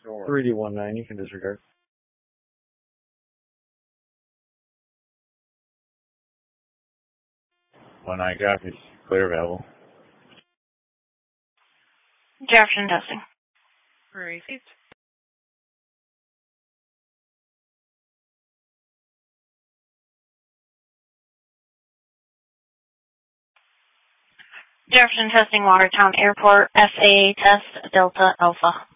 3D19, you can disregard. 19 copies. Clear available. Jefferson testing. Received. Jefferson testing, Watertown Airport, FAA test, Delta Alpha.